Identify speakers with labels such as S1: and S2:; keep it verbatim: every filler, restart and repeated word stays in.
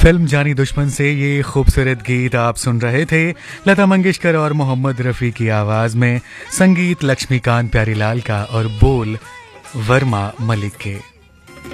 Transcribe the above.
S1: Film जानी दुश्मन से ये खूबसूरत गीत आप सुन रहे थे लता मंगेशकर और मोहम्मद रफ़ी की आवाज में, संगीत लक्ष्मीकांत प्यारीलाल का और बोल वर्मा मलिक के।